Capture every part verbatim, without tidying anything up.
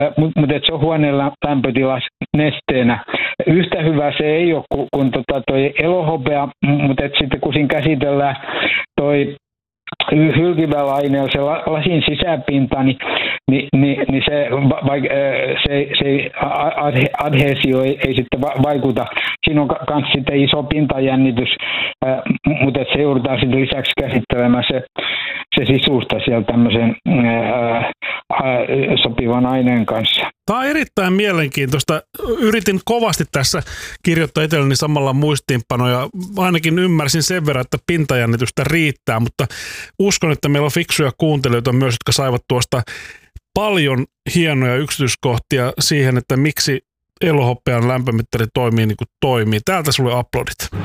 mutta mut se on huoneen lämpötilassa nesteenä. Yhtä hyvä se ei ole kuin, kuin tota toi elohopea, mutta sitten kun siinä käsitellään toi hylkivällä aineella se lasin sisäpinta, niin, niin, niin, niin se, vaik, se, se adhesio ei, ei sitten vaikuta. Siinä on myös sitten iso pintajännitys, mutta se joudutaan sitten lisäksi käsittelemään se, se sisusta siellä tämmöisen ää, sopivan aineen kanssa. Tämä on erittäin mielenkiintoista. Yritin kovasti tässä kirjoittaa itselleni samalla muistiinpanoja. Ainakin ymmärsin sen verran, että pintajännitystä riittää, mutta uskon, että meillä on fiksuja kuuntelijoita myös, jotka saivat tuosta paljon hienoja yksityiskohtia siihen, että miksi elohopean lämpömittari toimii niin kuin toimii. Täältä sulle aplodit.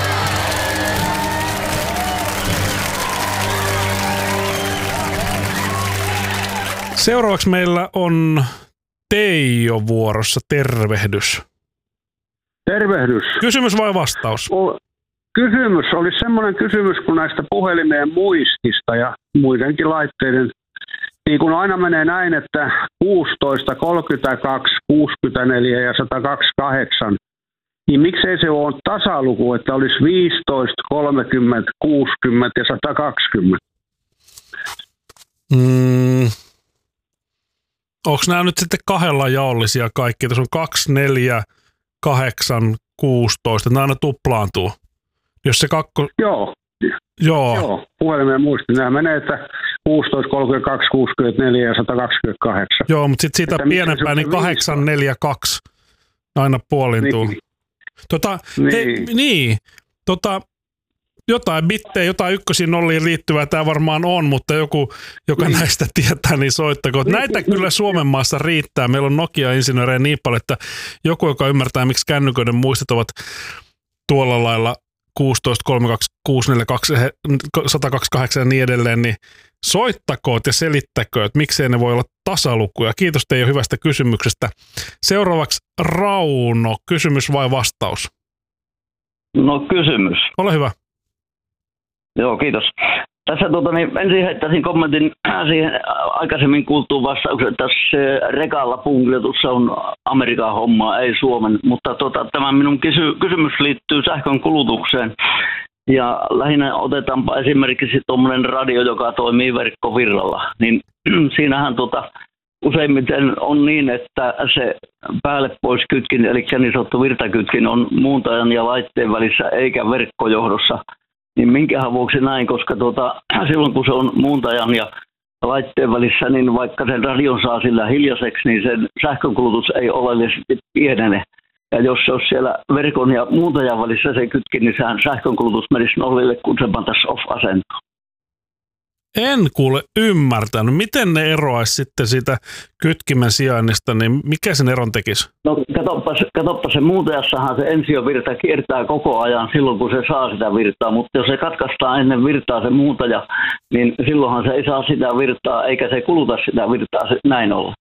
Seuraavaksi meillä on Teijo vuorossa. Tervehdys. Tervehdys. Kysymys vai vastaus? O- kysymys olisi semmoinen kysymys kuin näistä puhelimeen muistista ja muidenkin laitteiden. Niin kun aina menee näin, että kuusitoista, kolmekymmentäkaksi, kuusikymmentäneljä ja sata kaksikymmentäkahdeksan, niin miksei se ole tasaluku, että olisi viisitoista, kolmekymmentä, kuusikymmentä ja sata kaksikymmentä? Mm. Onko nämä nyt sitten kahdella jaollisia kaikki? Tässä on kaksi, neljä, kahdeksan, kuusitoista. Nämä aina tuplaantuu. Jos se kakko... Joo. Joo. Joo, puhelimeen muisti. Nämä menee, että kuusitoista, kolmekymmentäkaksi, kuusikymmentäneljä ja sata kaksikymmentäkahdeksan. Joo, mutta sitten siitä että pienempää, niin kahdeksan, neljä, kaksi aina puolintuu. Niin. Tota, niin. He, niin. Tota, jotain bittejä, jotain ykkösiin nolliin liittyvää tämä varmaan on, mutta joku, joka niin. näistä tietää, niin soittako. Niin. Näitä niin. kyllä Suomen maassa riittää. Meillä on Nokia-insinöörejä niin paljon, että joku, joka ymmärtää, miksi kännyköiden muistot ovat tuolla lailla kuusitoista, kolmekymmentäkaksi, kuusisataaneljäkymmentäkaksi, sata kaksikymmentäkahdeksan ja niin edelleen, niin soittakoot ja selittäkööt, miksei ne voi olla tasalukuja. Kiitos teille hyvästä kysymyksestä. Seuraavaksi Rauno, kysymys vai vastaus? No kysymys. Ole hyvä. Joo, kiitos. Tässä tuota, niin ensin heittäisin kommentin siihen aikaisemmin kuultuun vastaukseen, että tässä rekalla punkiletussa on Amerikan hommaa, ei Suomen. Mutta tuota, tämä minun kysy- kysymys liittyy sähkön kulutukseen. Ja lähinnä otetaanpa esimerkiksi tuommoinen radio, joka toimii verkkovirralla. Niin siinähän tuota, useimmiten on niin, että se päälle pois kytkin, eli niin sanottu virtakytkin, on muuntajan ja laitteen välissä eikä verkkojohdossa. Niin minkähän vuoksi näin, koska tuota, silloin kun se on muuntajan ja laitteen välissä, niin vaikka sen radion saa sillä hiljaiseksi, niin sen sähkönkulutus ei oleellisesti pienene. Ja jos se olisi siellä verkon ja muuntajan välissä se kytkin, niin sehän sähkönkulutus menisi nollille, kun se pantaisi off-asentoon. En kuule ymmärtänyt. Miten ne eroaisi sitten siitä kytkimen sijainnista, niin mikä sen eron tekisi? No katoppa, katoppa se muuntajassahan se ensiovirta kiertää koko ajan silloin, kun se saa sitä virtaa, mutta jos se katkaistaan ennen virtaa se muuntaja, niin silloinhan se ei saa sitä virtaa, eikä se kuluta sitä virtaa se, näin ollen.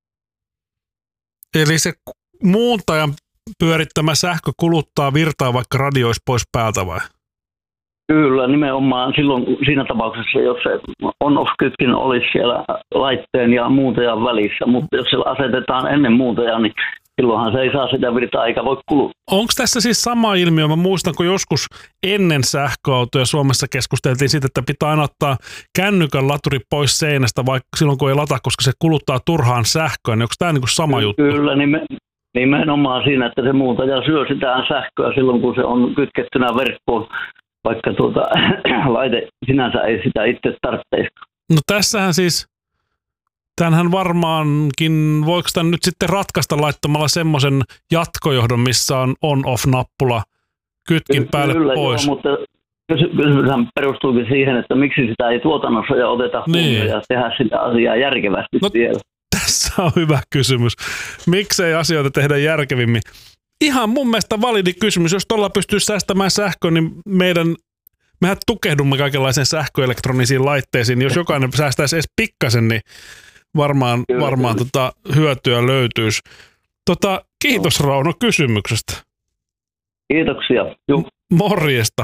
Eli se muuntajan pyörittämä sähkö kuluttaa virtaa, vaikka radio olisi pois päältä vai? Kyllä, nimenomaan silloin siinä tapauksessa, jos se on-off-kytkin olisi siellä laitteen ja muuntajan välissä, mutta jos se asetetaan ennen muuntajaa, niin silloinhan se ei saa sitä virtaa eikä voi kuluttaa. Onko tässä siis sama ilmiö? Mä muistan, kun joskus ennen sähköautoja Suomessa keskusteltiin siitä, että pitää aina ottaa kännykän laturi pois seinästä, vaikka silloin kun ei lata, koska se kuluttaa turhaan sähköä, niin onko tämä niin kuin sama juttu? Kyllä, nimenomaan siinä, että se muuntaja syö sitä sähköä silloin, kun se on kytkettynä verkkoon. Vaikka tuota, laite sinänsä ei sitä itse tarvitse. No tässähän siis, tämänhän varmaankin, voiko tämän nyt sitten ratkaista laittamalla semmoisen jatkojohdon, missä on on-off-nappula kytkin Ky- päälle kyllä, pois? Joo, mutta kysymyshän perustuukin siihen, että miksi sitä ei tuotannossa ja oteta niin. huomioon ja tehdä sitä asiaa järkevästi no, siellä. Tässä on hyvä kysymys. Miksei asioita tehdä järkevimmin? Ihan mun mielestä validi kysymys. Jos tuolla pystyy säästämään sähköä, niin meidän, mehän tukehdumme kaikenlaisiin sähköelektronisiin laitteisiin. Jos jokainen säästäisi edes pikkasen, niin varmaan, varmaan tota hyötyä löytyisi. Tota, kiitos no. Rauno kysymyksestä. Kiitoksia. Juh. Morjesta.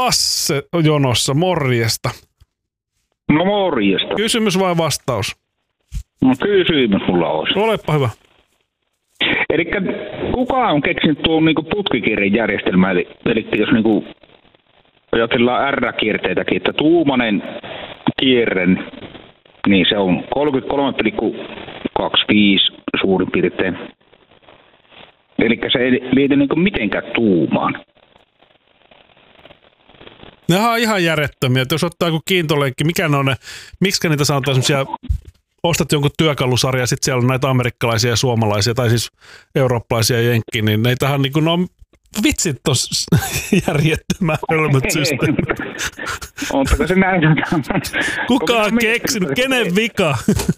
Lasse jonossa, morjesta. No morjesta. Kysymys vai vastaus? No kysymys mulla olisi. Olepa hyvä. Eli kuka on keksinyt tuon niinku putkikirjan järjestelmää? Eli, eli jos niinku ajatellaan R-kierteitäkin, että tuumainen kierre, niin se on kolmekymmentäkolme pilkku kaksikymmentäviisi suurin piirtein. Eli se ei liity niinku mitenkään tuumaan. Ne on ihan järjettömiä. Että jos ottaa joku kiintolenkki, mikä ne on ne, miksi niitä sanotaan semmoisia, ostat jonkun työkalusarja ja sitten siellä on näitä amerikkalaisia ja suomalaisia tai siis eurooppalaisia ja jenkkiä, niin neitähän niin kuin, no vitsit tos järjettömän hölmöt systeemit. Oletteko se näin? Kuka on keksinyt? Kenen vika?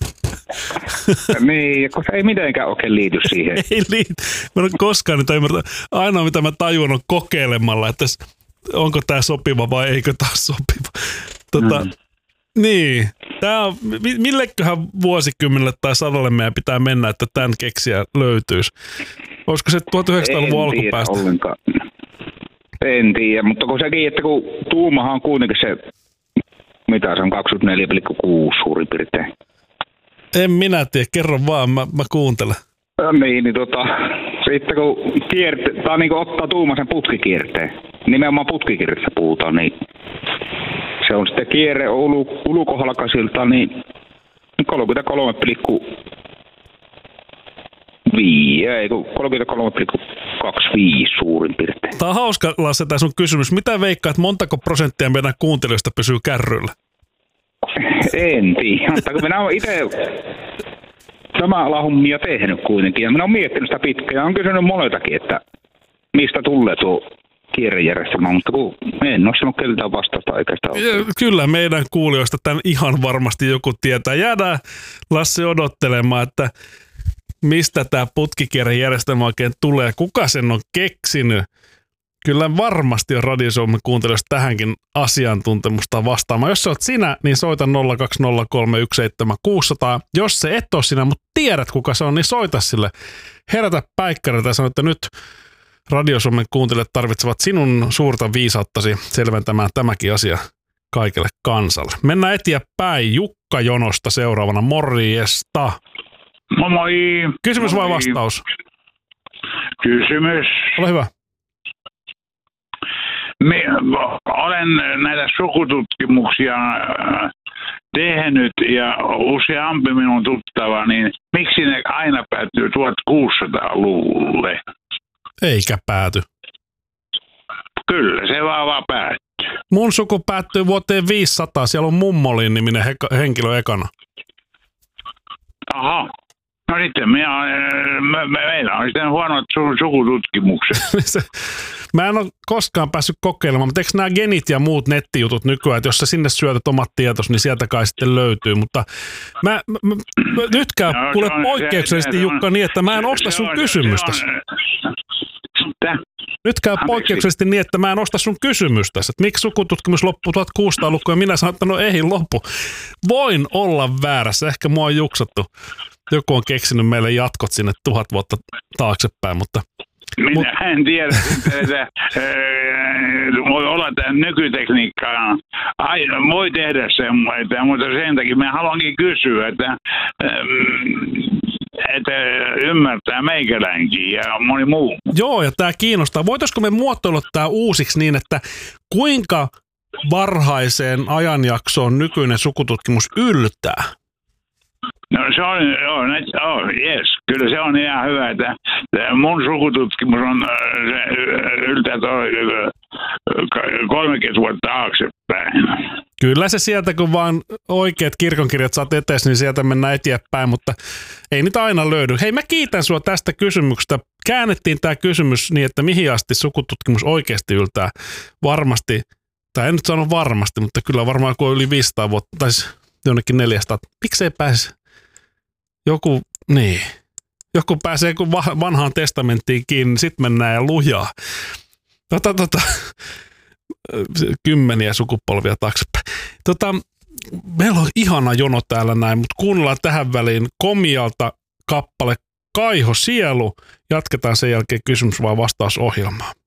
Niin, koska ei mitenkään oikein liity siihen. Ei liity. Mä en ole koskaan niitä ymmärtää. Ainoa mitä mä tajun on kokeilemalla, että onko tää sopiva vai eikö tää sopiva. Tota, mm. Niin. Tää on, milleköhän vuosikymmenelle tai sadalle meidän pitää mennä, että tämän keksiä löytyisi. Olisiko se tuhatyhdeksänsataaluvun alkupäästä? Ollenkaan. En tiedä, mutta kun sekin, että kun tuumahan on kuitenkin se, mitä se on, kaksikymmentäneljä pilkku kuusi suurin piirtein. En minä tiedä, kerro vaan, mä, mä kuuntelen. Ja niin, niin tota, sitten kun kierte, tai niin kuin ottaa tuumaisen putkikierteen, nimenomaan putkikierteessä puhutaan, niin se on sitten kierre ulu, ulkohalkaisilta, niin kolmekymmentäkolme pilkku viisi, ei kun kolmekymmentäkolme pilkku kaksikymmentäviisi suurin piirtein. Tämä on hauska, Lasse, tämä sun kysymys. Mitä veikkaat, montako prosenttia meidän kuuntelijoista pysyy kärryillä? En tiedä, mutta kun minä olen itse sama lahummia tehnyt kuitenkin, ja minä olen miettinyt sitä pitkään, ja olen kysynyt moneltakin, että mistä tulee tuo kierrejärjestelmä, mutta kun en ole sanonut keltään vastausta oikeastaan. Kyllä meidän kuulijoista tämän ihan varmasti joku tietää. Jäädään, Lasse, odottelemaan, että mistä tämä putkikierrejärjestelmä oikein tulee, kuka sen on keksinyt. Kyllä varmasti on Radio Suomen kuuntelijoista tähänkin asiantuntemusta vastaamaan. Jos sä oot sinä, niin soita nolla kaksi nolla kolme yksi seitsemän kuusi nolla nolla. Jos se et ole sinä, mutta tiedät kuka se on, niin soita sille. Herätä päikkäriltä ja sano, että nyt Radio Suomen kuuntelijat tarvitsevat sinun suurta viisauttasi selventämään tämäkin asia kaikelle kansalle. Mennään eteenpäin. Jukka jonosta seuraavana. Morjesta. Moi moi. Kysymys moi. vai vastaus? Kysymys. Ole hyvä. Me, olen näitä sukututkimuksia tehnyt ja useampi minun tuttava, niin miksi ne aina päättyy tuhatkuusisataaluvulle? Eikä pääty. Kyllä, se vaan vaan päättyy. Mun suku päättyy vuoteen viisisataa. Siellä on Mummolin niminen he- henkilö ekana. Aha. No sitten minä, me, me, meillä on sitten huonot su- sukututkimukset. Mä en ole koskaan päässyt kokeilemaan, mutta eikö nämä genit ja muut nettijutut nykyään, että jos sä sinne syötät omat tietos, niin sieltä kai sitten löytyy. Mutta mä, mä, mä nyt käy no, kuule poikkeuksellisesti, se, Jukka, niin, että mä en osta sun on, kysymystäsi. Nyt käy poikkeuksellisesti niin, että mä en osta sun kysymystäsi. Että miksi sukututkimus loppuu tuhatkuusisataalukua ja minä sanon, että no ei loppu. Voin olla väärässä, ehkä mua on juksattu. Joku on keksinyt meille jatkot sinne tuhat vuotta taaksepäin, mutta... Minä Mut... en tiedä, että voi olla tämä nykytekniikka. Ai, voi tehdä semmoista, mutta sen takia mä haluankin kysyä, että, että ymmärtää meikäläinkin ja moni muu. Joo, ja tämä kiinnostaa. Voitaisiko me muotoilla tämä uusiksi niin, että kuinka varhaiseen ajanjaksoon nykyinen sukututkimus yltää? No se on, joo, oh, yes, kyllä se on ihan hyvä, että mun sukututkimus on se yltää kolmekymmentä vuotta taaksepäin. Kyllä se sieltä, kun vaan oikeat kirkonkirjat saat etes, niin sieltä mennään eteenpäin, mutta ei niitä aina löydy. Hei, mä kiitän sua tästä kysymyksestä. Käännettiin tämä kysymys niin, että mihin asti sukututkimus oikeasti yltää. Varmasti, tai en nyt sano varmasti, mutta kyllä varmaan kun on yli viisisataa vuotta, tai jonnekin neljäsataa. Miksei pääse? Joku, niin, joku pääsee kun vanhaan testamenttiin kiinni, niin sitten mennään ja lujaa. Tota, tota, kymmeniä sukupolvia taaksepäin. Tota, meillä on ihana jono täällä näin, mutta kuunnellaan tähän väliin Komialta kappale Kaiho sielu. Jatketaan sen jälkeen kysymys vai vastausohjelmaa.